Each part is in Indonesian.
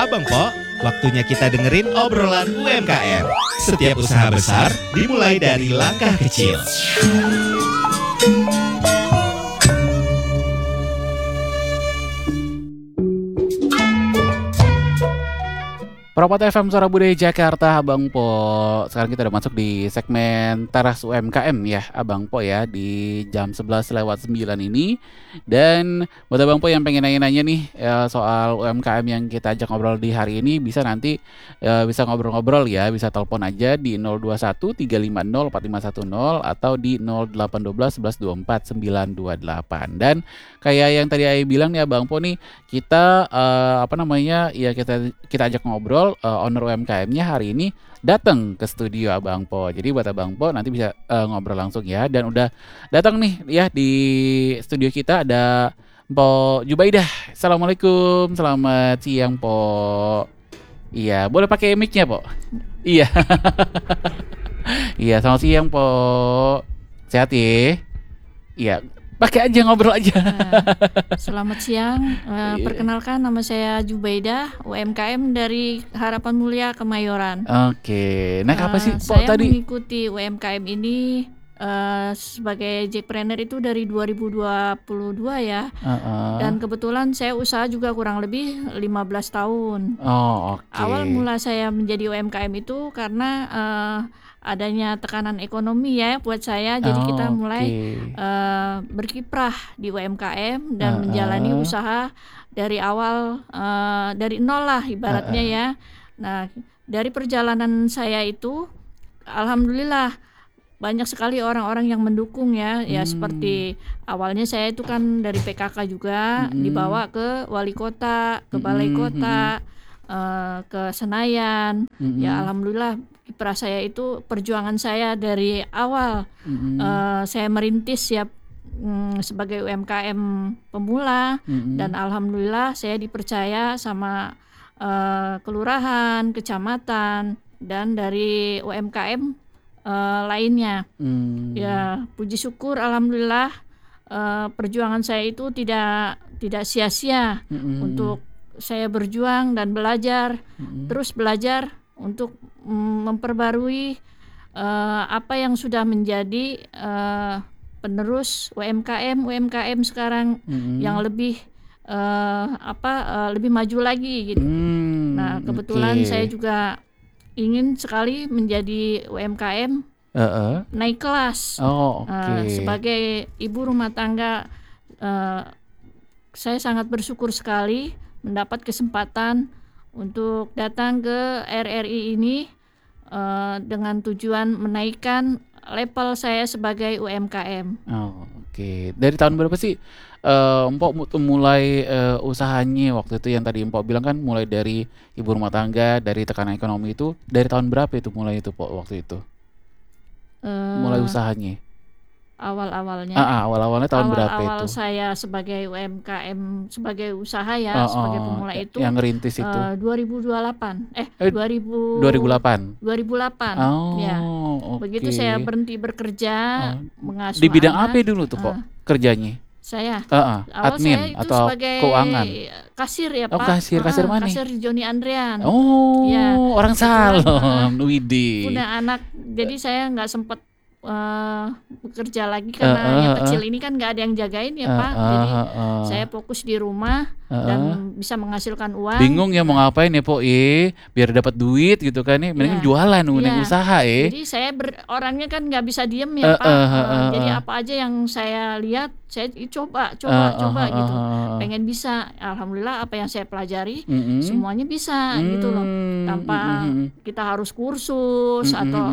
Abang Po, waktunya kita dengerin obrolan UMKM. Setiap usaha besar dimulai dari langkah kecil. Perapot FM Suara Budaya Jakarta, Abang Po. Sekarang kita udah masuk di segmen Teras UMKM ya, Abang Po ya, di jam 11:09 ini. Dan buat Abang Po yang pengen nanya-nanya nih soal UMKM yang kita ajak ngobrol di hari ini, bisa nanti bisa ngobrol-ngobrol ya, bisa telepon aja di 021 350 4510 atau di 0812 11 24 928. Dan kayak yang tadi Ai bilang nih Abang Po nih, kita kita ajak ngobrol. Owner UMKM-nya hari ini datang ke studio Abang Po. Jadi buat Abang Po nanti bisa ngobrol langsung ya. Dan udah datang nih ya di studio kita ada Po Jubaidah. Assalamualaikum, selamat siang Po. Iya, boleh pakai mic-nya Po? Iya. Iya, selamat siang Po. Sehat ya? Iya. Pakai aja, ngobrol aja. Selamat siang, perkenalkan nama saya Jubaidah, UMKM dari Harapan Mulia Kemayoran. Oke, nah apa sih Po saya tadi? mengikuti UMKM ini sebagai Jackpreneur itu dari 2022 ya. Dan kebetulan saya usaha juga kurang lebih 15 tahun. Oh, oke. Awal mula saya menjadi UMKM itu karena adanya tekanan ekonomi ya buat saya, jadi kita mulai berkiprah di UMKM dan menjalani usaha dari awal, dari nol lah ibaratnya ya. Nah, dari perjalanan saya itu alhamdulillah banyak sekali orang-orang yang mendukung ya. Ya seperti awalnya saya itu kan dari PKK juga, dibawa ke wali kota, ke balai kota, ke Senayan. Ya alhamdulillah kiprah saya itu, perjuangan saya dari awal saya merintis ya sebagai UMKM pemula, dan alhamdulillah saya dipercaya sama kelurahan, kecamatan, dan dari UMKM lainnya. Ya puji syukur alhamdulillah perjuangan saya itu tidak sia-sia. Untuk saya berjuang dan belajar, terus belajar untuk memperbarui apa yang sudah menjadi penerus UMKM sekarang yang lebih lebih maju lagi gitu. Nah kebetulan saya juga ingin sekali menjadi UMKM naik kelas. Sebagai ibu rumah tangga, saya sangat bersyukur sekali mendapat kesempatan untuk datang ke RRI ini dengan tujuan menaikkan level saya sebagai UMKM. Oke. Dari tahun berapa sih Empok mulai usahanya waktu itu, yang tadi Empok bilang kan mulai dari ibu rumah tangga, dari tekanan ekonomi itu, dari tahun berapa itu mulai itu Pok waktu itu? Mulai usahanya? Awal-awalnya. Awal-awalnya tahun berapa itu? Awal saya sebagai UMKM, sebagai usaha ya, sebagai pemula itu yang ngerintis itu 2028. 2008. 2008. Ya. Begitu saya berhenti bekerja, mengasuh di bidang anak. apa dulu tuh Pok kerjanya? Saya awal admin saya itu atau sebagai keuangan? Kasir ya Pak. Kasir mana? Kasir Joni Andrian. Ya, orang Salon. Widih. Punya anak, jadi saya nggak sempat bekerja lagi karena yang kecil ini kan nggak ada yang jagain ya Pak. Jadi saya fokus di rumah dan bisa menghasilkan uang. Bingung ya mau ngapain ya Pok biar dapat duit gitu kan nih, mendingan jualan usaha Jadi saya orangnya kan nggak bisa diem ya Pak. Jadi apa aja yang saya lihat saya coba gitu. Pengen bisa, alhamdulillah apa yang saya pelajari semuanya bisa gitu loh, tanpa kita harus kursus atau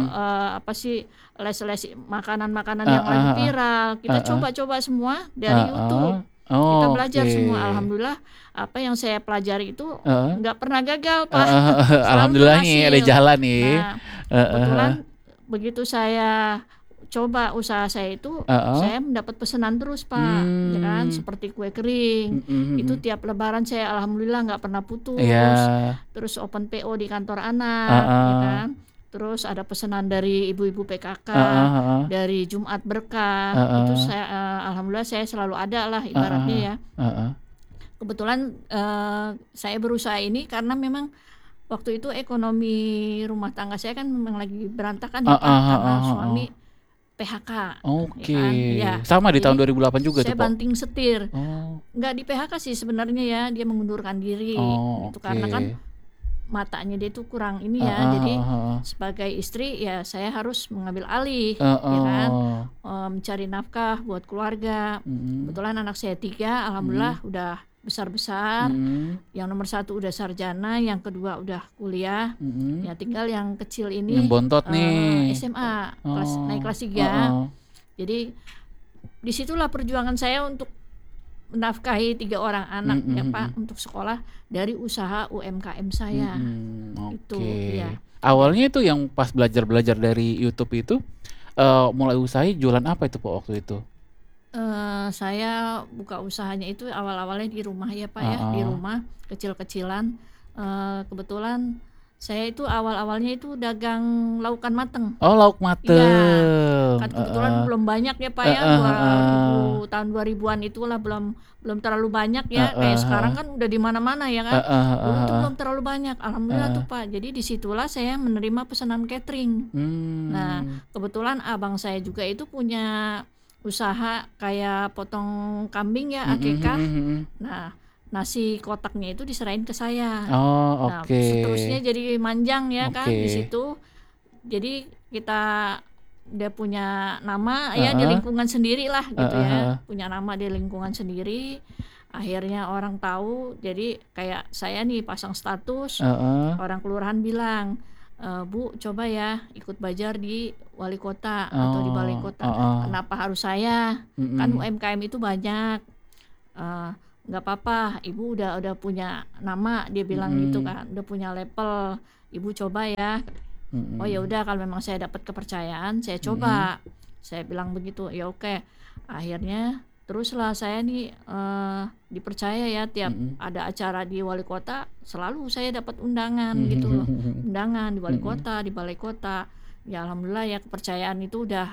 les makanan-makanan yang lagi viral. Kita coba-coba semua dari YouTube. Kita belajar semua. Alhamdulillah apa yang saya pelajari itu nggak pernah gagal Pak. Alhamdulillah nih ada jalan nih. Nah, kebetulan begitu saya coba usaha saya itu, saya mendapat pesanan terus Pak, ya kan, seperti kue kering. Itu tiap lebaran saya alhamdulillah nggak pernah putus. Terus open PO di kantor anak, ya kan. Terus ada pesanan dari ibu-ibu PKK, dari Jumat Berkah. Itu saya alhamdulillah saya selalu ada lah ibaratnya ya. kebetulan saya berusaha ini karena memang waktu itu ekonomi rumah tangga saya kan memang lagi berantakan ya Pak, karena suami PHK, Oke. ya kan? Ya, Sama di tahun jadi 2008 juga saya tuh, Pok? banting setir. Oh. Nggak di PHK sih sebenarnya ya, dia mengundurkan diri Oh, gitu oke. karena kan matanya dia tuh kurang ini ya. Heeh, Jadi heeh, sebagai istri ya saya harus mengambil alih heeh. ya kan, Heeh. mencari nafkah buat keluarga. Mhm. Kebetulan anak saya 3, alhamdulillah udah besar-besar. Mhm. Yang nomor 1 udah sarjana, yang kedua udah kuliah. Mhm. Ya tinggal yang kecil Yang ini bontot nih. SMA naik Oh. kelas 3. Heeh. Jadi disitulah perjuangan saya untuk menafkahi 3 orang anak ya Pak untuk sekolah dari usaha UMKM saya. Itu Oke. ya. Awalnya itu yang pas belajar-belajar dari YouTube itu mulai usaha jualan apa itu Pak waktu itu? Saya buka usahanya itu awal-awalnya di rumah ya Pak ya, di rumah kecil-kecilan. Kebetulan saya itu awal-awalnya itu dagang laukan mateng. Oh, lauk Iya, mateng. kan kebetulan belum banyak ya Pak ya, 2000 tahun 2000-an itulah belum terlalu banyak ya. Kayak sekarang kan udah di mana-mana ya kan. Dulu tuh belum terlalu banyak. Alhamdulillah tuh Pak. Jadi disitulah saya menerima pesanan catering. Nah, kebetulan abang saya juga itu punya usaha kayak potong kambing ya, akikah. Nah, nasi kotaknya itu diserahin ke saya. Oh, Nah, oke. seterusnya jadi manjang ya kan di Oke. situ. Jadi kita udah punya nama ya di lingkungan sendiri lah gitu ya. Punya nama di lingkungan sendiri. Akhirnya orang tahu. Jadi kayak saya nih pasang status, orang kelurahan bilang, Bu coba ya ikut belajar di wali kota atau di balai kota. Kenapa harus saya? Kan UMKM itu banyak. Nggak apa-apa, ibu udah punya nama, dia bilang gitu kan, udah punya label, ibu coba ya. Oh ya udah, kalau memang saya dapat kepercayaan saya coba. Saya bilang begitu, ya oke. Akhirnya teruslah saya nih dipercaya ya, tiap ada acara di wali kota selalu saya dapat undangan gitu loh. Undangan di wali kota, di balai kota. Ya alhamdulillah ya, kepercayaan itu udah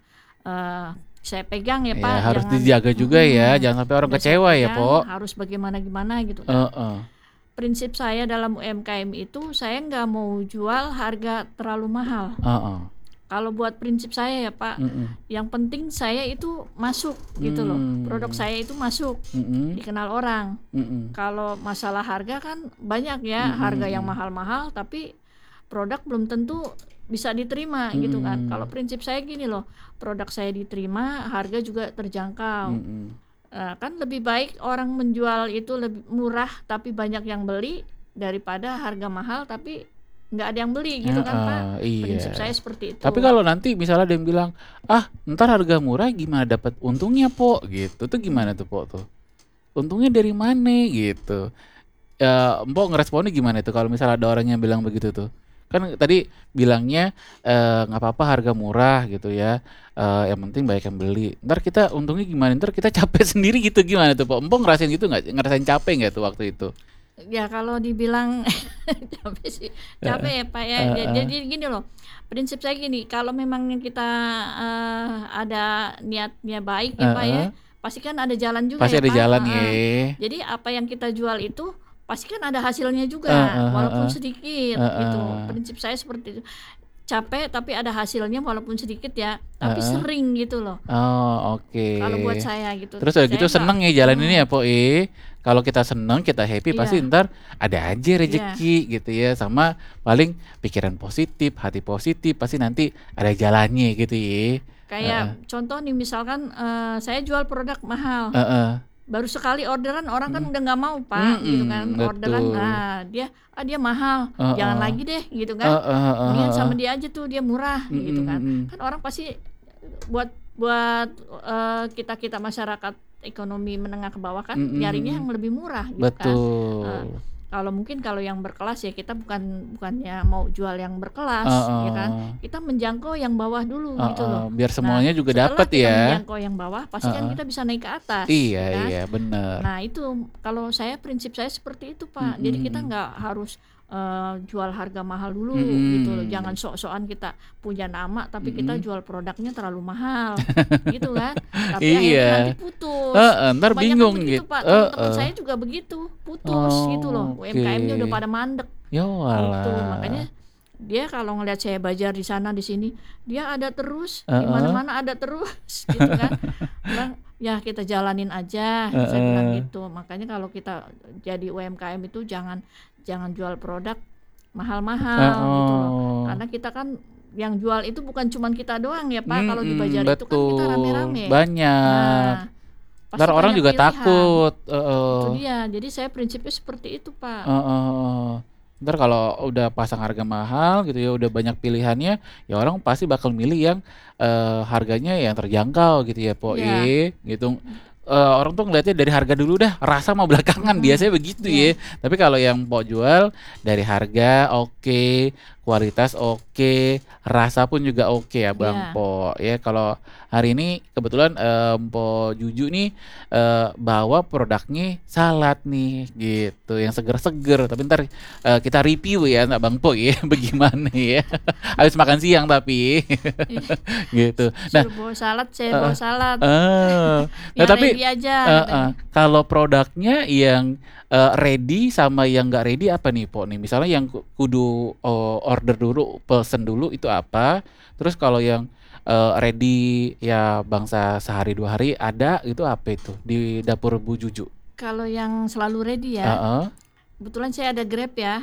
saya pegang ya Pak. Ya, harus dijaga juga ya, jangan sampai orang udah saya kecewa ya, pegang, Pok. harus bagaimana gitu kan. Prinsip saya dalam UMKM itu saya nggak mau jual harga terlalu mahal. Kalau buat prinsip saya ya Pak, yang penting saya itu masuk gitu loh. Produk saya itu masuk, dikenal orang. Kalau masalah harga kan banyak ya, harga yang mahal-mahal tapi produk belum tentu bisa diterima gitu kan. Kalau prinsip saya gini loh, produk saya diterima, harga juga terjangkau. Kan lebih baik orang menjual itu lebih murah tapi banyak yang beli daripada harga mahal tapi nggak ada yang beli gitu kan Pak. Iya. Prinsip saya seperti itu. Tapi kalau nanti misalnya ada yang bilang, ntar harga murah gimana dapat untungnya Pok gitu, tuh gimana tuh Pok tuh? Untungnya dari mana gitu? Mpok ngeresponnya gimana tuh kalau misalnya ada orang yang bilang begitu tuh? Kan tadi bilangnya nggak apa-apa harga murah gitu ya, yang penting banyak yang beli. Ntar kita untungnya gimana? Ntar kita capek sendiri gitu, gimana tuh Pok? Mpok ngerasain gitu nggak? Ngerasain capek nggak tuh waktu itu? Ya kalau dibilang capek sih, capek ya Pak ya. Jadi gini loh, prinsip saya gini, kalau memang kita ada niatnya baik ya Pak ya, pasti kan ada jalan juga Pasti ya ada Pak. jalan ya. Jadi apa yang kita jual itu pasti kan ada hasilnya juga, walaupun sedikit gitu. Prinsip saya seperti itu. Capek tapi ada hasilnya walaupun sedikit ya, tapi sering gitu loh. Oh, oke. Kalau buat saya gitu. Terus udah gitu Saya seneng ya jalan ini ya Pok. Kalau kita seneng, kita happy, pasti Iya. ntar ada aja rezeki gitu ya. Sama paling pikiran positif, hati positif, pasti nanti ada jalannya gitu ya. Kayak contoh nih misalkan saya jual produk mahal. Baru sekali orderan orang kan udah nggak mau Pak gitu kan, orderan. betul. Nah, dia mahal, jangan lagi deh gitu kan. Mendingan sama dia aja tuh, dia murah gitu kan. Kan orang pasti buat kita masyarakat ekonomi menengah ke bawah kan nyarinya yang lebih murah gitu kan. Betul. Kalau yang berkelas ya kita bukannya mau jual yang berkelas ya kan. Kita menjangkau yang bawah dulu gitu loh. Biar semuanya juga setelah dapat kita ya. menjangkau yang bawah pasti kan kita bisa naik ke atas. Iya, kan? iya benar. Nah itu kalau saya prinsip saya seperti itu Pak. Jadi kita nggak harus jual harga mahal dulu gitu loh. Jangan sok-sokan kita punya nama tapi kita jual produknya terlalu mahal gitu kan. Tapi akhirnya nanti putus. Ntar Kebanyakan bingung begitu gitu. Pak, teman-teman saya juga begitu, putus gitu loh. Oke. UMKM-nya udah pada mandek Ya gitu. walah. Makanya dia kalau ngeliat saya bajar di sana di sini, dia ada terus, di mana-mana ada terus gitu kan. Bilang, ya kita jalanin aja, saya bilang gitu. Makanya kalau kita jadi UMKM itu jangan jual produk mahal-mahal gitu loh. Karena kita kan yang jual itu bukan cuma kita doang ya Pak. Kalau di Bajar itu kan kita rame-rame. Banyak. Nah, pasti Ntar orang banyak juga pilihan. takut. Itu dia. Jadi saya prinsipnya seperti itu Pak. Ntar kalau udah pasang harga mahal gitu ya, udah banyak pilihannya, ya orang pasti bakal milih yang harganya yang terjangkau gitu ya, Po. Iya. Gitu. Orang tuh ngeliatnya dari harga dulu dah, rasa mau belakangan, biasanya begitu ya. Tapi kalau yang Po jual dari harga oke, kualitas oke, rasa pun juga oke ya Bang Po. Ya kalau hari ini kebetulan Po Juju nih bawa produknya salad nih gitu, yang seger-seger. Tapi ntar kita review ya Bang Po ya, bagaimana ya. Habis makan siang tapi gitu. Nah, Suruh bawa salad, saya bawa salad. nah tapi Ready aja katanya. kalau produknya yang ready sama yang nggak ready apa nih Po nih? Misalnya yang kudu order dulu, pesen dulu itu apa? Terus kalau yang ready ya bangsa sehari 2 hari ada itu apa itu di dapur Bu Juju? Kalau yang selalu ready ya, kebetulan saya ada Grab ya.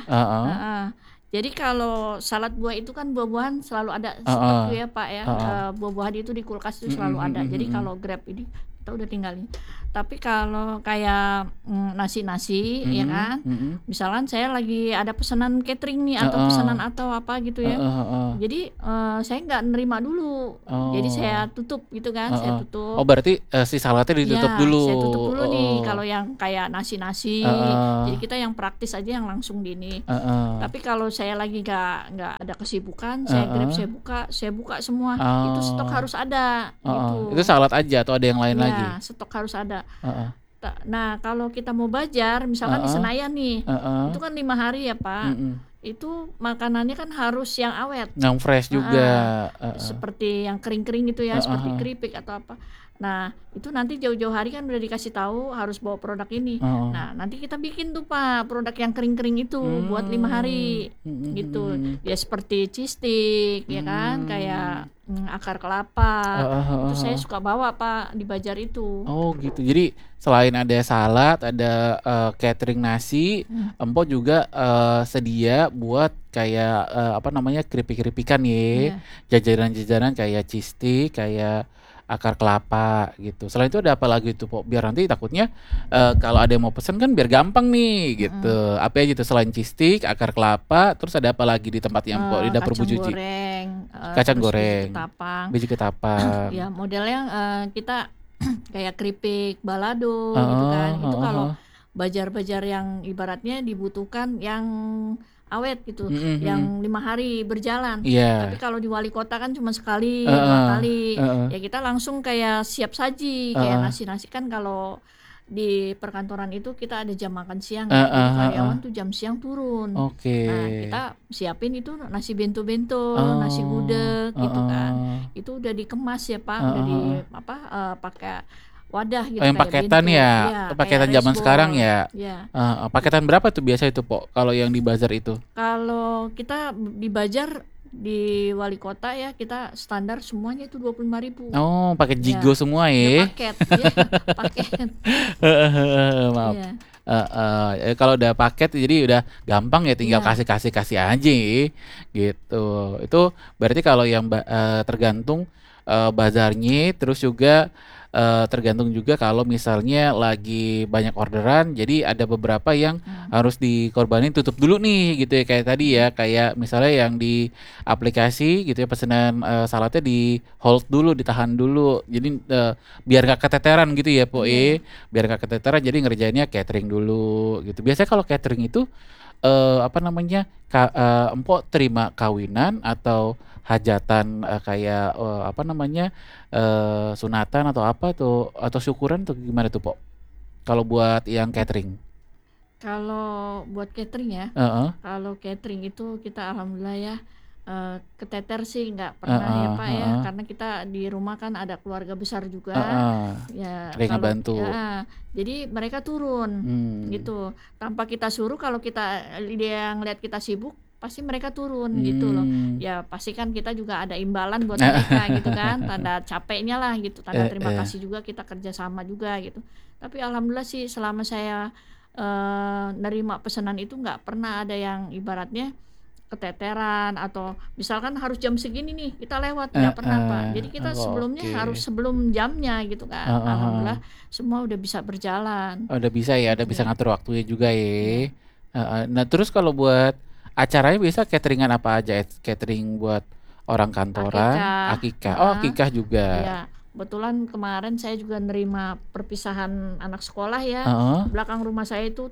Jadi kalau salad buah itu kan buah-buahan selalu ada stok ya Pak ya. Buah-buahan itu di kulkas itu selalu ada. Jadi kalau Grab ini kita udah tinggalin. Tapi kalau kayak nasi-nasi ya kan, misalkan saya lagi ada pesanan catering nih atau pesanan atau apa gitu ya. Jadi saya nggak nerima dulu. Jadi saya tutup gitu kan, saya tutup. Oh berarti si saladnya ditutup Ya, dulu. saya tutup dulu nih kalau yang kayak nasi-nasi. Jadi kita yang praktis aja yang langsung di ini. Tapi kalau saya lagi nggak ada kesibukan, saya Grab saya buka semua. Itu stok harus ada gitu. Itu salad aja atau ada yang lain Ya, lagi? stok harus ada. Nah, kalau kita mau bajar, misalkan di Senayan nih, itu kan 5 hari ya Pak. Itu makanannya kan harus yang awet. Yang fresh juga. Seperti yang kering-kering gitu ya, seperti keripik atau apa. Nah, itu nanti jauh-jauh hari kan udah dikasih tahu harus bawa produk ini. Nah, nanti kita bikin tuh Pak produk yang kering-kering itu buat 5 hari gitu. Ya seperti cheese stick ya kan, kayak akar kelapa. Itu saya suka bawa Pak di Bajar itu. Oh gitu. Jadi selain ada salad, ada catering nasi, Empo juga sedia buat kayak apa namanya keripik-keripikan ya, jajanan-jajanan kayak cheese stick, kayak akar kelapa gitu. Selain itu ada apa lagi tuh Po? Biar nanti takutnya kalau ada yang mau pesen kan biar gampang nih gitu. Apa aja tuh selain cheese stick, akar kelapa, terus ada apa lagi di tempat yang Po di dapur Bu Juji? Kacang goreng, biji ketapang. Ya modelnya kita kayak keripik balado gitu kan. Itu kalau bajar-bajar yang ibaratnya dibutuhkan yang awet gitu, yang 5 hari berjalan. Tapi kalau di wali kota kan cuma sekali, 2 kali. Ya kita langsung kayak siap saji, kayak nasi-nasi kan kalau di perkantoran itu kita ada jam makan siang ya. Jadi karyawan tuh jam siang turun. Nah, kita siapin itu nasi bento-bento, nasi gudeg gitu kan. Itu udah dikemas ya Pak, udah di pakai wadah gitu yang kayak paketan bento. ya, Iya, paketan kayak zaman rice sekarang ball. ya. Iya. Paketan berapa tuh biasa itu Po kalau yang di bazar itu? Kalau kita di Bajar di wali kota ya kita standar semuanya itu 25.000. Oh, pakai jigo semua ya. Paket, ya, paket. Maaf. Iya. Kalau udah paket jadi udah gampang ya, tinggal Iya. kasih aja gitu. Itu berarti kalau yang tergantung bazarnya, terus juga tergantung juga kalau misalnya lagi banyak orderan, jadi ada beberapa yang harus dikorbanin tutup dulu nih gitu ya, kayak tadi ya, kayak misalnya yang di aplikasi gitu ya, pesanan saladnya di hold dulu, ditahan dulu, jadi biar gak keteteran gitu ya Po, biar gak keteteran, jadi ngerjainnya catering dulu gitu. Biasanya kalau catering itu apa namanya, Empok terima kawinan atau hajatan kayak apa namanya sunatan atau apa tuh, atau syukuran tuh gimana tuh Po? Kalau buat yang catering? Kalau buat catering ya, Heeh, kalau catering itu kita alhamdulillah ya, keteter sih nggak pernah ya heeh, Pak ya, heeh, karena kita di rumah kan ada keluarga besar juga, heeh. ya Ada yang kalau ngebantu. ya, jadi mereka turun Hmm. gitu, tanpa kita suruh kalau kita dia ngelihat kita sibuk, pasti mereka turun gitu loh. Hmm. Ya pasti kan kita juga ada imbalan buat mereka gitu kan, tanda capeknya lah gitu, tanda Eh, terima eh. kasih juga kita kerja sama juga gitu. Tapi alhamdulillah sih selama saya nerima pesanan itu nggak pernah ada yang ibaratnya keteteran atau misalkan harus jam segini nih kita lewat, nggak pernah Pak. Jadi kita Oh, sebelumnya oke. harus sebelum jamnya gitu kan. Heeh, heeh. Alhamdulillah semua udah bisa berjalan Oh, udah bisa ya, udah gitu bisa ya. ngatur waktunya juga ya. Iya. Heeh. Nah, terus kalau buat acaranya biasa cateringan apa aja? Catering buat orang kantoran, Akikah, akikah. Oh, heeh. akikah juga. Iya, kebetulan kemarin saya juga nerima perpisahan anak sekolah ya. Heeh. Di belakang rumah saya itu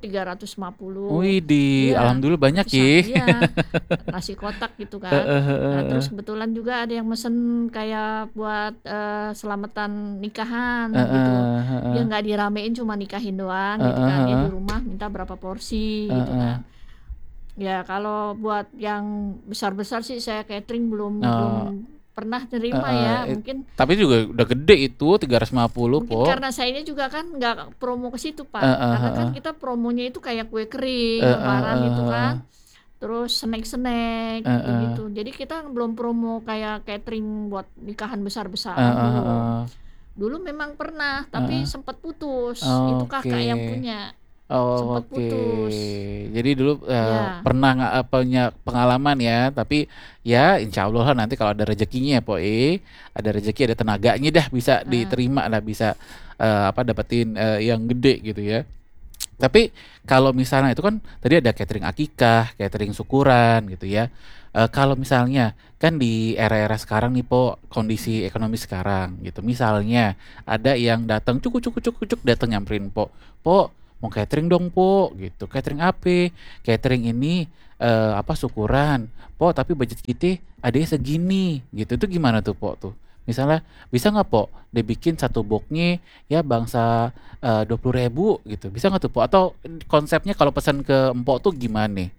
350. Wih, Iya, alhamdulillah banyak perpisahan. ya. Iya, nasi kotak gitu kan. Heeh, Nah, heeh, terus kebetulan juga ada yang mesen kayak buat selamatan nikahan gitu. heeh, Dia heeh, nggak diramein, cuma nikahin doang gitu heeh, kan. Dia heeh, di rumah minta berapa porsi gitu heeh. kan. Ya kalau buat yang besar-besar sih saya catering belum belum Oh, pernah nerima heeh. ya. Mungkin Tapi juga udah gede itu 350 mungkin po. karena saya ini juga kan nggak promo ke situ Pak. Heeh, Karena kan heeh, kita promonya itu kayak kue kering, heeh, lebaran heeh, itu heeh, kan. Terus snack-snack heeh, gitu-gitu. Jadi kita belum promo kayak catering buat nikahan besar-besaran heeh, belum. heeh, Dulu memang pernah, tapi heeh. sempat putus. Itu Oke. kakak yang punya, Oh, sempat oke. putus. Jadi dulu Ya, pernah nggak punya pengalaman ya, tapi ya insya Allah lah nanti kalau ada rezekinya ya, ada rezeki, ada tenaganya dah bisa eh, diterima lah, bisa dapetin yang gede gitu ya. Tapi kalau misalnya itu kan tadi ada catering akikah, catering syukuran gitu ya. Kalau misalnya kan di era-era sekarang nih po, kondisi ekonomi sekarang gitu. Misalnya ada yang datang cuk cuk cuk cuk datang nyamperin po mau catering dong po gitu. Catering apa? Catering ini syukuran. Po tapi budget kita adanya segini gitu. Itu gimana tuh po tuh? Misalnya bisa nggak po dibikin satu boxnya ya bangsa 20.000 gitu, bisa nggak tuh po? Atau konsepnya kalau pesan ke empok tuh gimana nih?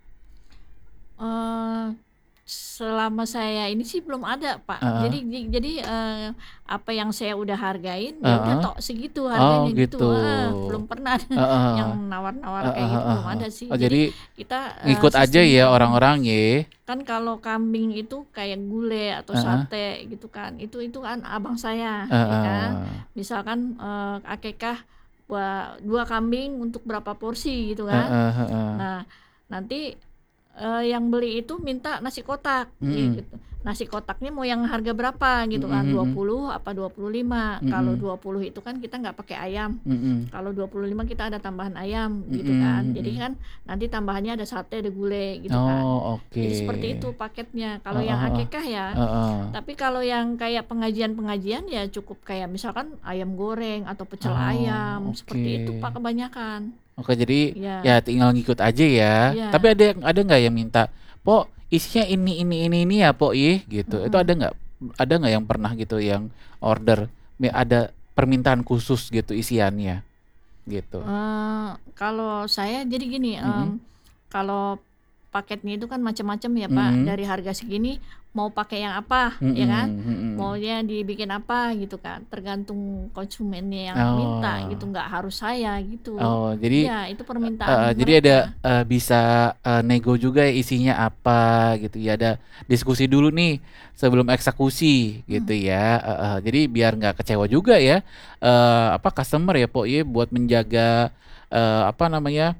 eh, selama saya ini sih belum ada Pak. Heeh, Jadi apa yang saya udah hargain ya udah heeh. tok segitu Oh harganya gitu. gitu. Belum pernah ada Heeh, yang nawar-nawar heeh, kayak gitu, heeh, belum heeh. ada sih. Oh Jadi jadi kita ngikut aja sistemnya ya gini. orang-orang ya. Kan kalau kambing itu kayak gulai atau Heeh, sate gitu kan. Itu kan abang saya ya kan. heeh. Misalkan akikah dua kambing untuk berapa porsi gitu kan. Heeh, heeh. Nah, nanti yang beli itu minta nasi kotak Mm-mm, gitu. Nasi kotaknya mau yang harga berapa gitu mm-mm, kan, mm-mm, 20 apa 25. Kalau mm-mm, 20 itu kan kita nggak pakai ayam. mm-mm, Kalau 25 kita ada tambahan ayam gitu kan. mm-mm, Jadi mm-mm. kan nanti tambahannya ada sate, ada gulai gitu kan. Oh oke. Jadi seperti itu paketnya. Kalau Heeh, yang heeh, akikah ya, heeh. tapi kalau yang kayak pengajian-pengajian ya cukup kayak misalkan ayam goreng atau pecel Oh ayam, oke. seperti itu Pak kebanyakan. Oke, jadi Ya, ya tinggal ngikut aja ya. Tapi ya. ada nggak yang minta, "Po, isinya ini ya, Po, ih." gitu. Itu Mm-mm. ada nggak? Ada nggak yang pernah gitu yang order ada permintaan khusus gitu isiannya gitu? Kalau saya jadi gini, Mm-mm, kalau paketnya itu kan macam-macam ya Pak, mm-mm, dari harga segini mau pakai yang apa, ya kan? mm-mm, mm-mm. Maunya dibikin apa gitu kan, tergantung konsumennya yang minta Oh, gitu, nggak harus saya gitu. oh, jadi Iya, itu permintaan jadi ada mereka. bisa nego juga ya isinya apa gitu ya. Ada diskusi dulu nih sebelum eksekusi gitu Mhm. ya. Jadi biar nggak kecewa juga ya customer ya Po ya, buat menjaga apa namanya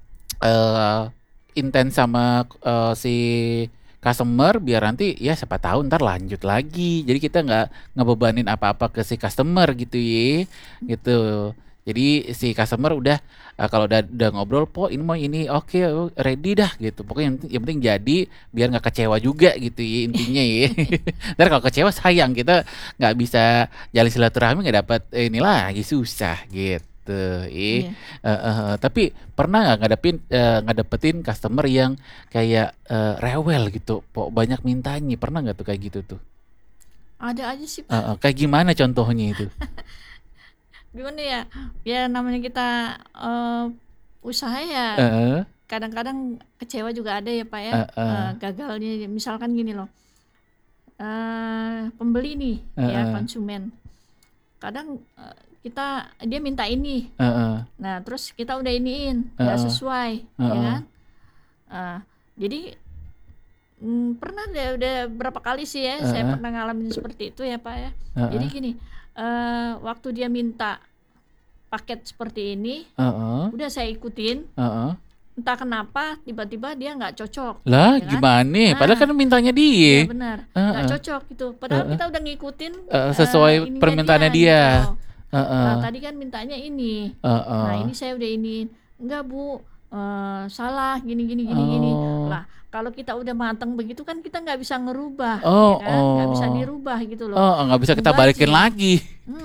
eh intens sama si customer biar nanti ya siapa tahu ntar lanjut lagi. Jadi kita nggak ngebebanin apa-apa ke si customer gitu ya, gitu. Jadi si customer udah kalau udah ngobrol, po ini mau ini oke ready dah gitu. Pokoknya yang penting jadi biar nggak kecewa juga gitu ya intinya ya. Ntar kalau kecewa sayang kita nggak bisa jalin silaturahmi nggak dapat ini lagi susah gitu. Iya. Tapi pernah nggak ngadepetin customer yang kayak rewel gitu, po banyak mintanya, pernah nggak tuh kayak gitu tuh? Ada aja sih Pak. Kayak gimana contohnya itu? Gimana ya? Ya namanya kita usaha ya Heeh, kadang-kadang kecewa juga ada ya Pak ya, heeh, gagalnya misalkan gini loh, pembeli nih ya heeh, konsumen, kadang, dia minta ini, heeh, nah terus kita udah iniin, nggak heeh, sesuai, ya heeh, kan? Jadi, pernah deh udah berapa kali sih ya saya heeh, pernah ngalamin seperti itu ya Pak ya. Jadi heeh, gini, waktu dia minta paket seperti ini, heeh, udah saya ikutin, heeh. entah kenapa tiba-tiba dia nggak cocok, Lah ya kan? gimana? Padahal Nah, kan mintanya iya dia. benar, nggak Heeh, cocok gitu. Padahal heeh, kita udah ngikutin, sesuai ininya dia permintaannya dia. gitu loh. Lah Heeh, tadi kan mintanya ini. Nah heeh. ini saya udah ini, "Enggak Bu, salah gini gini gini gini." Oh, Lah kalau kita udah mateng begitu kan kita nggak bisa ngerubah, oh, ya kan? Nggak bisa oh, dirubah gitu loh, oh, nggak bisa kita balikin mubazir. lagi.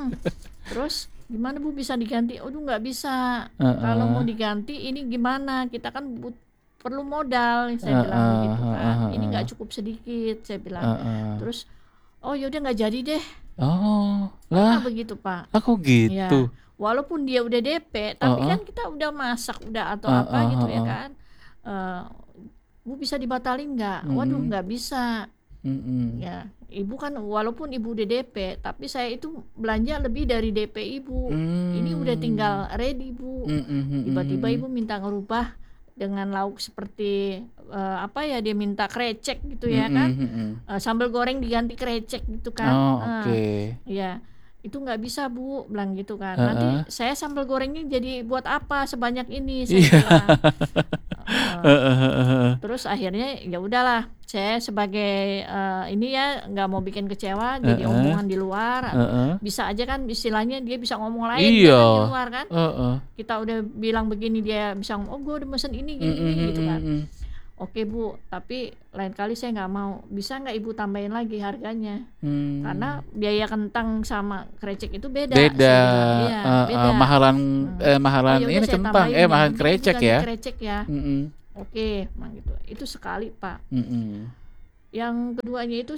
Terus, "Gimana Bu bisa diganti?" "Aduh nggak bisa, kalau Heeh, mau diganti ini gimana? Kita kan perlu modal," saya bilang heeh, begitu heeh, kan, "Ini heeh, nggak cukup sedikit," saya bilang. heeh. Terus, "Oh yaudah nggak jadi deh." Oh, Pernah lah, begitu Pak. aku Ya, gitu. walaupun dia udah DP, tapi Heeh, kan kita udah masak, udah atau apa heeh, gitu ya heeh. kan, eee, "Bu bisa dibatalin nggak?" "Waduh Mhm, nggak bisa." mhm. Ya, ibu kan walaupun ibu udah DP, tapi saya itu belanja lebih dari DP ibu. Ini udah Mmm, tinggal ready Bu. mhm, mhm, Tiba-tiba mhm. ibu minta ngerubah dengan lauk seperti, apa ya, dia minta krecek gitu ya Mhm, kan, mhm. sambal goreng diganti krecek gitu kan, Oh, oke. iya, "Itu nggak bisa Bu," bilang gitu kan, "nanti Heeh. saya sambal gorengnya jadi buat apa sebanyak ini?" Saya Iya. bilang. Heeh. Heeh, heeh, heeh. Terus akhirnya ya udahlah, saya sebagai, ini ya nggak mau bikin kecewa jadi Heeh, omongan di luar, heeh. bisa aja kan istilahnya dia bisa ngomong lain ya Iya. kan di luar kan. Heeh. Kita udah bilang begini dia bisa ngomong, "Oh gue udah mesen ini Mhm, gini gini," gitu mhm, kan. mhm. "Oke Bu, tapi lain kali saya nggak mau, bisa nggak Ibu tambahin lagi harganya? Karena Mmm. biaya kentang sama krecek itu beda," Beda, saya bilang. "Iya heeh, beda." mahalan, Mhm. "Oh mahalan ya udah ini saya kentang, tambahin, yang mahalan penting Ibu krecek ganti ya? krecek ya." Mhm, "Oke," bilang gitu. Itu sekali Pak. mhm. Yang keduanya itu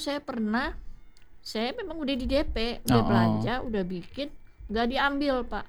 saya memang udah di DP, udah Heeh. belanja, udah bikin, nggak diambil Pak.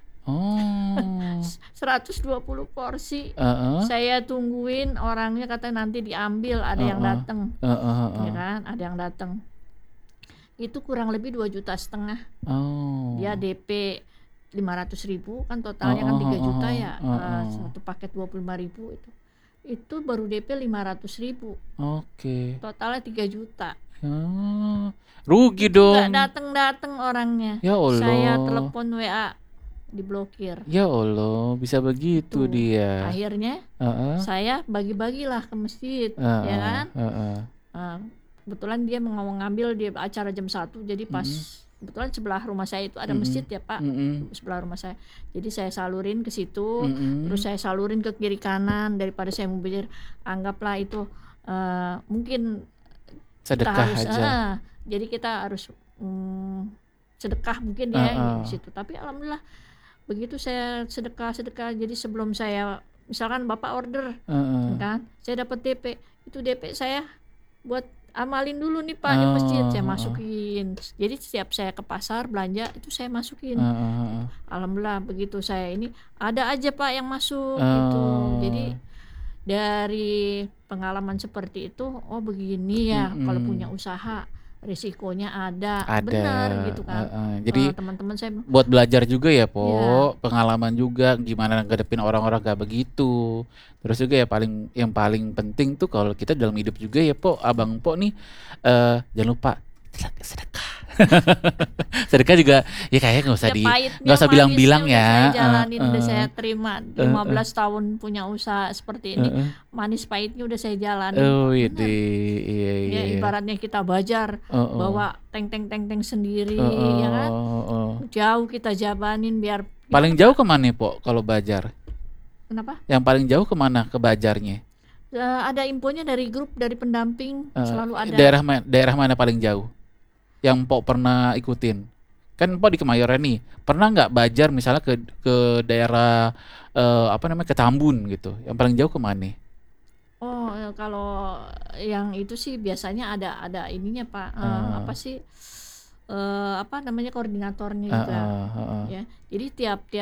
Oh. 120 porsi, Heeh, saya tungguin orangnya katanya nanti diambil, ada yang heeh. datang, Heeh, ya heeh. kan, ada yang datang. Itu kurang lebih 2,5 juta. Dia Oh. DP 500.000 kan totalnya kan Heeh, 3 heeh, juta heeh. ya, Heeh. satu paket 25.000 itu. Itu baru DP 500.000, Oke. totalnya 3 juta. Oh, rugi Itu nggak dong. dateng-dateng orangnya, Ya saya Allah. telepon WA, diblokir, Ya Allah, bisa begitu gitu. dia. Akhirnya Heeh, saya bagi-bagilah ke masjid, ya heeh, kan. heeh. Kebetulan dia mau ngambil di acara jam 1, jadi pas Mhm, kebetulan sebelah rumah saya itu ada masjid mhm, ya Pak, mhm, sebelah rumah saya. Jadi saya salurin ke situ, terus mhm. saya salurin ke kiri kanan daripada saya mau mikir, anggaplah itu, mungkin kita Sedekah harus aja. jadi kita harus, sedekah mungkin ya di Heeh, situ. Tapi alhamdulillah begitu saya sedekah-sedekah, jadi sebelum saya misalkan Bapak order, ya heeh. kan, saya dapat DP, itu DP saya buat amalin dulu nih Pak di masjid, Oh, saya heeh, masukin. Jadi setiap saya ke pasar belanja itu saya masukin. heeh, heeh. Alhamdulillah begitu saya ini ada aja Pak yang masuk gitu. Jadi Oh, dari pengalaman seperti itu, oh begini ya kalau punya mhm. usaha risikonya ada, Ada, benar gitu kan. heeh. Jadi Teman-teman saya bilang, buat belajar juga ya, ya Po, pengalaman juga gimana ngadepin orang-orang gak begitu. Terus juga ya yang paling penting tuh kalau kita dalam hidup juga ya, Po, Abang Po nih, jangan lupa sedekah. Sedekah juga ya kayaknya ya pahitnya, nggak usah manisnya bilang-bilang udah ya, saya jalanin, udah heeh, saya terima. heeh, 15 tahun punya usaha seperti ini, heeh. manis pahitnya udah saya jalanin Oh, kok, bener. widih, iya, Ya iya, iya. ibaratnya kita bajar, Heeh, bawa teng-teng sendiri, ya kan. heeh, heeh. Jauh kita jabanin biar Paling gimana jauh Pak? kemana, Po, kalau Bajar? Kenapa? Yang paling jauh kemana ke Bajarnya? Ada infonya dari grup, dari pendamping, selalu ada. Daerah mana paling jauh yang Mpok pernah ikutin? Kan Mpok di Kemayoran nih. Pernah nggak Bajar misalnya ke daerah apa namanya ke Tambun gitu? Yang paling jauh kemana? Oh, kalau yang itu sih biasanya ada ininya Pak, apa Eh, sih, apa namanya, koordinatornya juga, heeh, heeh. ya. Jadi tiap tiap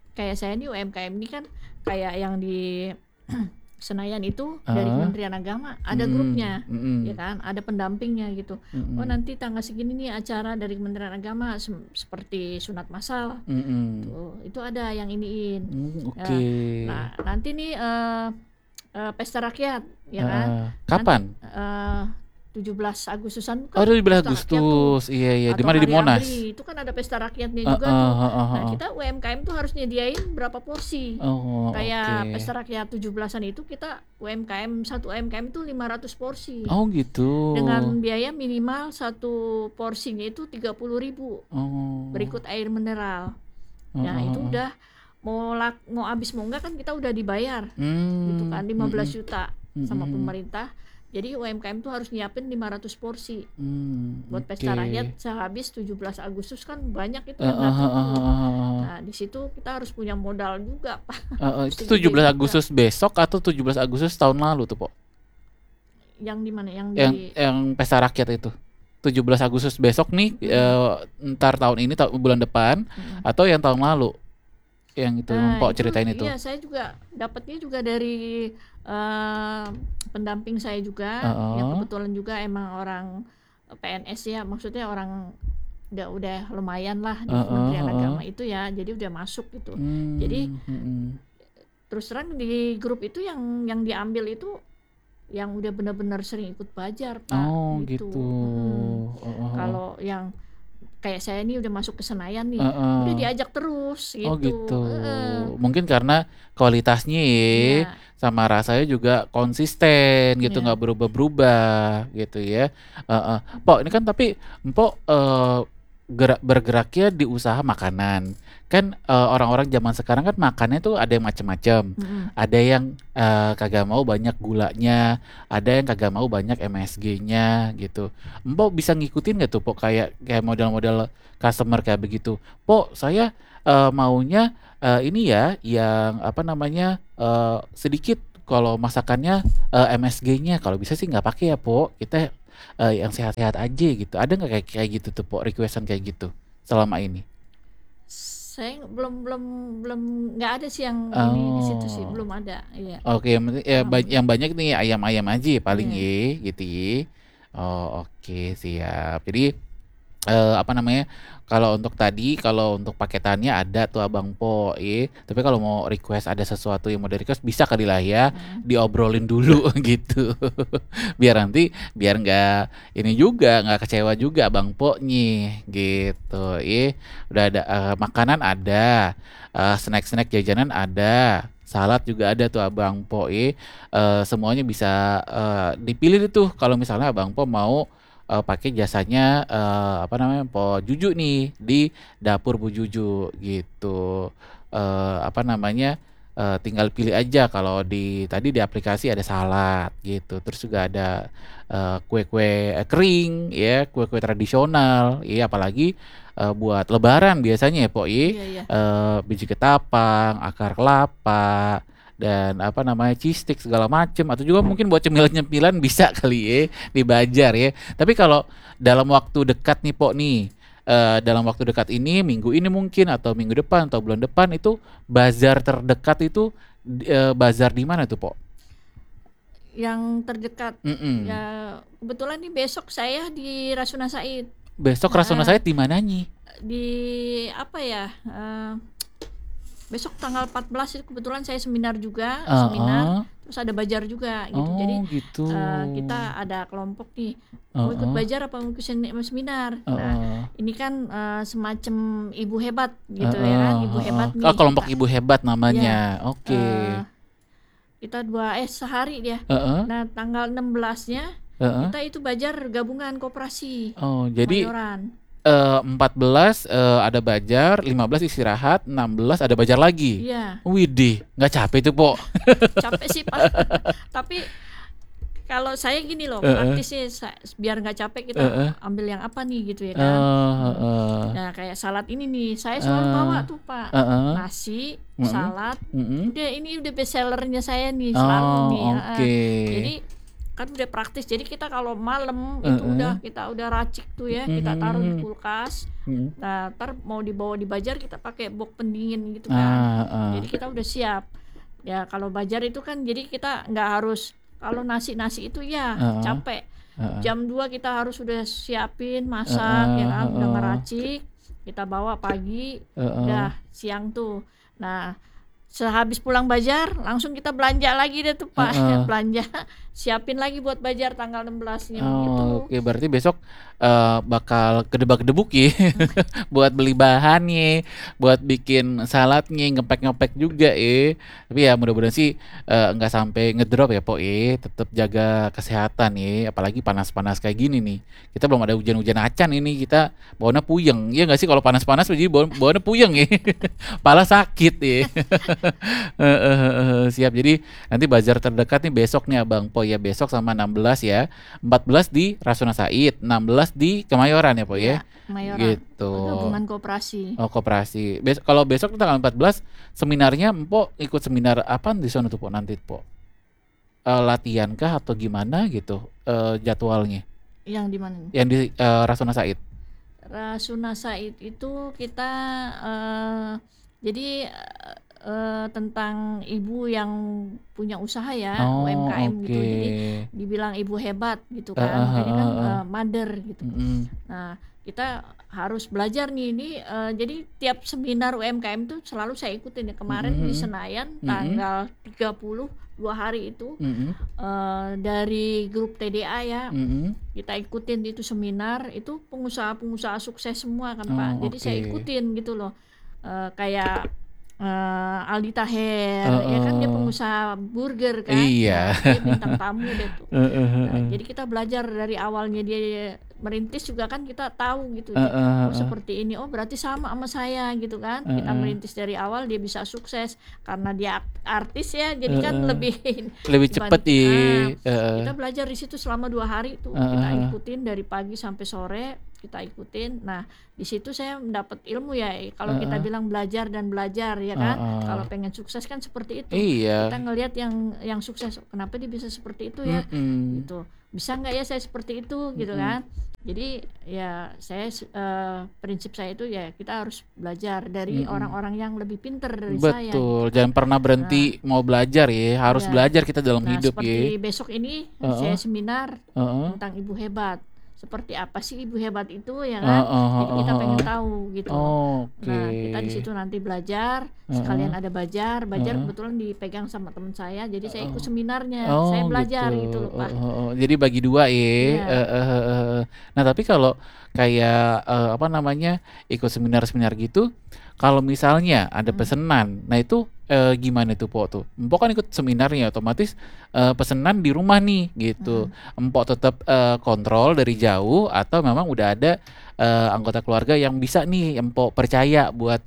kayak saya nih UMKM ini kan kayak yang di Senayan itu dari Kementerian Agama ada grupnya, ya kan, ada pendampingnya gitu. Oh nanti tanggal segini nih acara dari Kementerian Agama seperti sunat massal, tuh itu ada yang iniin. Nah nanti nih pesta rakyat, ya kan? Kapan? Nanti, 17 Agustusan Oh, kan 17 pesta rakyat tuh. Agustus. Iya, di Atau mana di hari Monas? ABRI itu kan ada pesta rakyatnya juga tuh. Nah kita UMKM tuh harus nyediain berapa porsi. Kayak pesta rakyat 17-an itu kita satu UMKM itu 500 porsi. Oh gitu. Dengan biaya minimal satu porsinya itu 30.000. Berikut air mineral. Nah itu udah mau habis mau enggak kan kita udah dibayar. Gitu kan 15 juta sama pemerintah. Jadi UMKM tuh harus nyiapin 500 porsi buat pesta rakyat sehabis 17 Agustus kan banyak itu yang datang tuh. Nah di situ kita harus punya modal juga Pak. Itu 17 Agustus besok atau 17 Agustus tahun lalu tuh Pok? Yang di mana? Yang pesta rakyat itu 17 Agustus besok nih, ntar tahun ini bulan depan atau yang tahun lalu? Yang itu Pok ceritain itu. Iya, saya juga dapatnya juga dari pendamping saya juga, yang kebetulan juga emang orang PNS ya, maksudnya orang udah lumayan lah di Kementerian Agama itu ya, jadi udah masuk gitu. Jadi terus terang di grup itu yang diambil itu yang udah benar-benar sering ikut belajar Pak. Gitu. Kalau yang kayak saya ini udah masuk ke Senayan nih, udah diajak terus gitu. Oh gitu. Mungkin karena kualitasnya sama rasanya juga konsisten gitu, nggak berubah-berubah gitu ya. Pok ini kan tapi Pok bergeraknya di usaha makanan. Kan orang-orang zaman sekarang kan makannya tuh ada yang macam-macam. Ada yang kagak mau banyak gulanya, ada yang kagak mau banyak MSG-nya gitu. Pok bisa ngikutin nggak tuh Pok kayak model-model customer kayak begitu? Pok saya maunya ini ya yang apa namanya sedikit kalau masakannya MSG-nya, kalau bisa sih nggak pakai ya Pok, kita yang sehat-sehat aja gitu. Ada nggak kayak gitu tuh Pok, requestan kayak gitu selama ini? Saya belum nggak ada sih yang ini di situ sih, belum ada. Iya. Oke, yang banyak nih ayam-ayam aja paling gitu ya. Oh oke, siap. Jadi apa namanya, kalau untuk paketannya ada tuh Abang Po, tapi kalau mau request ada sesuatu yang mau di request bisa kali lah ya, diobrolin dulu gitu. biar nggak ini juga, nggak kecewa juga Abang Po nih gitu. Udah ada makanan ada, snack jajanan ada, salad juga ada tuh Abang Po. Semuanya bisa dipilih tuh kalau misalnya Abang Po mau pakai jasanya apa namanya Po Juju nih di dapur Bu Juju gitu. Apa namanya tinggal pilih aja, kalau tadi di aplikasi ada salad gitu, terus juga ada kue-kue kering ya, kue-kue tradisional ya, apalagi buat lebaran biasanya ya Po biji ketapang, akar kelapa, dan apa namanya cheese stick segala macem, atau juga mungkin buat cemilan-cemilan bisa kali ya dibajar ya. Tapi kalau dalam waktu dekat nih Pok nih, dalam waktu dekat ini, minggu ini mungkin atau minggu depan atau bulan depan, itu bazar terdekat itu bazar di mana tuh Pok? Yang terdekat ya kebetulan nih besok saya di Rasuna Said. Besok Rasuna Said di mana nih? Di apa ya? Besok tanggal 14 itu kebetulan saya seminar juga, terus ada bajar juga gitu. Jadi kita ada kelompok nih, mau ikut bajar apa mau ikut seminar. Nah ini kan semacam ibu hebat gitu ya kan, ibu hebat nih. Kelompok ibu hebat namanya. Oke. Kita sehari dia. Nah tanggal 16-nya kita itu bajar gabungan koperasi. Jadi Mayoran. 14 ada bajar, 15 istirahat, 16 ada bajar lagi. Iya. Widih, nggak capek tuh Pok? Capek sih Pak. Tapi kalau saya gini loh, praktisnya biar nggak capek kita ambil yang apa nih gitu ya kan. Nah kayak salad ini nih, saya selalu bawa tuh Pak, nasi, salad. Udah ini udah best sellernya saya nih selalu nih. Jadi kan udah praktis. Jadi kita kalau malam itu kita udah racik tuh ya, kita taruh di kulkas. Nah, ntar mau dibawa di Bajar kita pakai box pendingin gitu kan. Jadi kita udah siap. Ya kalau Bajar itu kan jadi kita nggak harus, kalau nasi itu ya capek. Jam 2 kita harus udah siapin masak ya kan, udah ngeracik, kita bawa pagi, udah siang tuh. Nah, sehabis pulang Bajar langsung kita belanja lagi deh tuh Pak. Belanja, siapin lagi buat Bajar tanggal 16-nya gitu. Oke, berarti besok bakal kedebak-kedebuk ya buat beli bahannya, buat bikin saladnya, ngepek-ngepek juga ya. Tapi ya mudah-mudahan sih nggak sampai ngedrop ya Pok ya. Tetap jaga kesehatan ya, apalagi panas-panas kayak gini nih. Kita belum ada hujan-hujan acan ini, kita bawaannya puyeng. Iya nggak sih, kalau panas-panas jadi bawaannya puyeng ya. Pala sakit ya. Siap. Jadi nanti bazar terdekat nih besok nih Abang Po ya, besok sama 16 ya. 14 di Rasuna Said, 16 di Kemayoran ya Po ya. Kemayoran. Gitu. Gabungan koperasi. Oh, koperasi. Kalau besok tanggal 14 seminarnya Empo ikut seminar apa di sana tuh Po nanti Po? Latihan kah atau gimana gitu jadwalnya? Yang di mana nih? Yang di Rasuna Said. Rasuna Said itu kita jadi tentang ibu yang punya usaha ya, UMKM gitu. Jadi dibilang ibu hebat gitu kan, makanya kan mother gitu. Nah, kita harus belajar nih ini. Jadi tiap seminar UMKM tuh selalu saya ikutin ya. Kemarin di Senayan tanggal 30 2 hari itu dari grup TDA ya, kita ikutin itu seminar. Itu pengusaha-pengusaha sukses semua kan Pak. Jadi saya ikutin gitu loh. Kayak Aldi Taher ya kan, dia pengusaha burger kan. Iya. Nah, dia bintang tamu deh tuh. Nah, jadi kita belajar dari awalnya dia merintis juga kan, kita tahu gitu. Oh seperti ini, oh berarti sama saya gitu kan. Kita merintis dari awal, dia bisa sukses karena dia artis ya, jadi kan lebih cepet kita belajar di situ selama 2 hari tuh. Kita ikutin dari pagi sampai sore, kita ikutin. Nah, di situ saya mendapat ilmu ya. Kalau kita bilang belajar dan belajar ya kan. Kalau pengen sukses kan seperti itu. Kita ngelihat yang sukses, kenapa dia bisa seperti itu ya? Gitu. Bisa nggak ya saya seperti itu gitu kan? Jadi ya saya prinsip saya itu ya kita harus belajar dari orang-orang yang lebih pintar dari saya. Betul, jangan pernah berhenti mau belajar ya, harus belajar kita dalam hidup ya. Seperti besok ini saya seminar tentang ibu hebat. Seperti apa sih ibu hebat itu ya kan? Jadi kita pengen tahu gitu. Nah, kita di situ nanti belajar, sekalian ada Bajar kebetulan dipegang sama teman saya, jadi saya ikut seminarnya, saya belajar gitu loh Pak. Jadi bagi 2 ya. Nah tapi kalau kayak ikut seminar-seminar gitu, kalau misalnya ada pesanan, nah itu gimana tuh Po tuh? Empok kan ikut seminarnya, otomatis pesanan di rumah nih gitu. Empok tetap kontrol dari jauh atau memang udah ada anggota keluarga yang bisa nih Empok percaya buat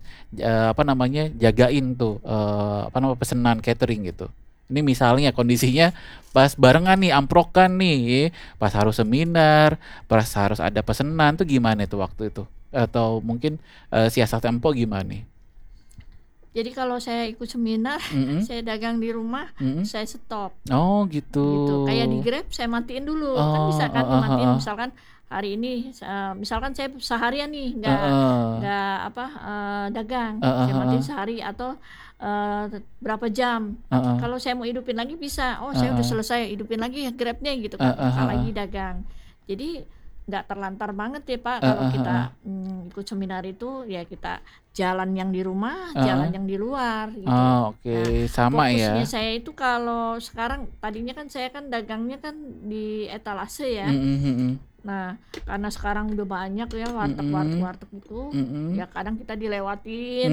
jagain tuh pesanan catering gitu. Ini misalnya kondisinya pas barengan nih, amprokan nih, pas harus seminar, pas harus ada pesanan tuh gimana tuh waktu itu? Atau mungkin siasat Empok gimana nih? Jadi kalau saya ikut seminar, saya dagang di rumah, saya stop. Oh gitu. Kayak di Grab saya matiin dulu, kan bisa kan matiin. Misalkan hari ini, misalkan saya seharian nih dagang, saya matiin sehari atau berapa jam. Kalau saya mau hidupin lagi bisa. Oh saya udah selesai, hidupin lagi Grabnya gitu kan, buka lagi dagang. Jadi nggak terlantar banget ya Pak. Kalau kita ikut seminar itu ya kita jalan yang di rumah, jalan yang di luar gitu. Sama ya. Fokusnya saya itu kalau sekarang, tadinya kan saya kan dagangnya kan di etalase ya. Nah karena sekarang udah banyak ya warteg itu, ya kadang kita dilewatin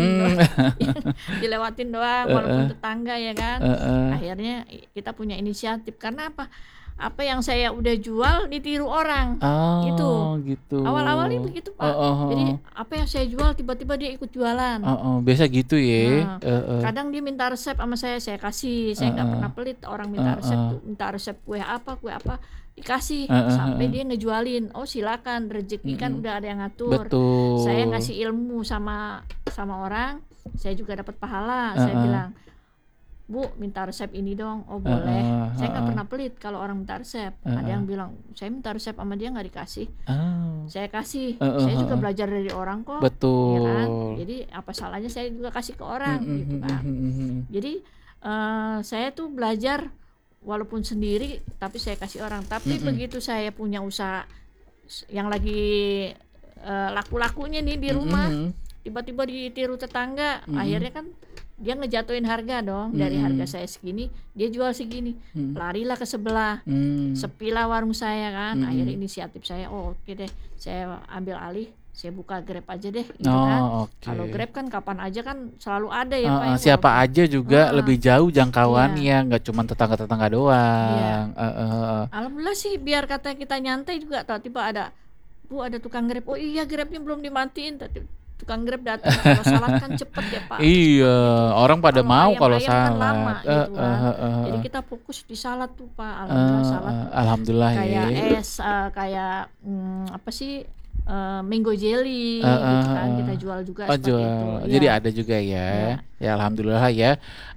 doang walaupun tetangga ya kan. Akhirnya kita punya inisiatif, karena apa yang saya udah jual ditiru orang gitu. Awal-awalnya begitu Pak. Jadi apa yang saya jual tiba-tiba dia ikut jualan. Biasa gitu ya. Kadang dia minta resep sama saya kasih. Saya nggak pernah pelit, orang minta resep kue apa dikasih sampai dia ngejualin. Oh silakan, rezeki kan udah ada yang ngatur. Betul. Saya ngasih ilmu sama orang, saya juga dapat pahala. Saya bilang Bu minta resep ini dong. Oh boleh. Saya nggak pernah pelit kalau orang minta resep. Ada yang bilang saya minta resep sama dia nggak dikasih. Saya kasih. Saya juga belajar dari orang kok. Betul. Ya kan? Jadi apa salahnya saya juga kasih ke orang gitu kan. Jadi saya tuh belajar walaupun sendiri tapi saya kasih orang. Tapi begitu saya punya usaha yang lagi laku-lakunya nih di rumah, tiba-tiba ditiru tetangga, akhirnya kan dia ngejatuhin harga dong. Dari harga saya segini dia jual segini, larilah ke sebelah, sepilah warung saya kan. Akhirnya inisiatif saya, oke deh saya ambil alih, saya buka Grab aja deh gitu kan. Kalau Grab kan kapan aja kan selalu ada ya Pak ya, siapa aja juga lebih jauh jangkauannya, nggak cuma tetangga-tetangga doang. Alhamdulillah sih, biar kata kita nyantai juga tiba-tiba ada, Bu ada tukang Grab, oh iya Grabnya belum dimatiin, tukang Grab datang. Kalau salat kan cepet ya Pak. Iya, orang pada mau kalau ayam salat. kan lama gitu kan. Jadi kita fokus di salat tuh Pak. Alhamdulillah salat. Alhamdulillah kayak ya. es, kayak apa sih, mango jelly gitu kan kita jual juga seperti Jual. itu. Jadi Ya. ada juga ya. Ya. Ya alhamdulillah ya.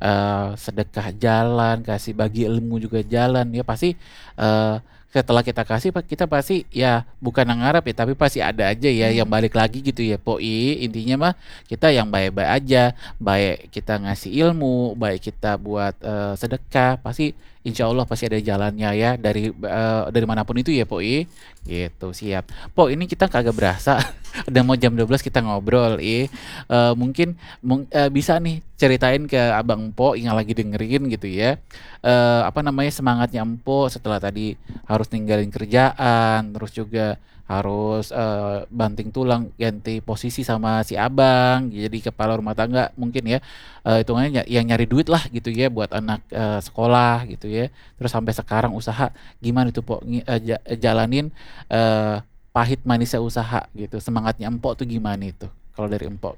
Sedekah jalan, kasih bagi ilmu juga jalan ya pasti. Setelah kita kasih kita pasti ya bukan ngarep ya, tapi pasti ada aja ya yang balik lagi gitu ya Poi. Intinya mah kita yang baik-baik aja, baik kita ngasih ilmu, baik kita buat sedekah, pasti insya Allah pasti ada jalannya ya dari manapun itu ya Poi. Gitu, siap. Po, ini kita kagak berasa udah mau jam 12 kita ngobrol. Mungkin bisa nih ceritain ke Abang Po yang lagi dengerin gitu ya. Apa namanya, semangatnya Empo setelah tadi harus ninggalin kerjaan, terus juga harus banting tulang ganti posisi sama si abang jadi kepala rumah tangga mungkin ya, hitungannya yang nyari duit lah gitu ya buat anak sekolah gitu ya, terus sampai sekarang usaha gimana tuh Po jalanin pahit manisnya usaha gitu, semangatnya Empo tuh gimana itu kalau dari Empo?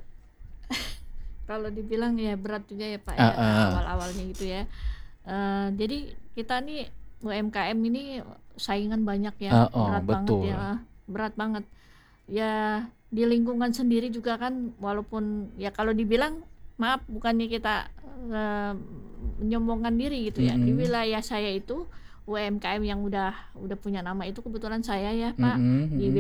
Kalau dibilang ya berat juga ya Pak ya, awal-awalnya gitu ya. Jadi kita nih UMKM ini saingan banyak ya, berat betul. banget ya, berat banget. Ya di lingkungan sendiri juga kan, walaupun ya kalau dibilang maaf bukannya kita menyombongkan diri gitu ya. Di wilayah saya itu UMKM yang udah punya nama itu kebetulan saya ya Pak. Di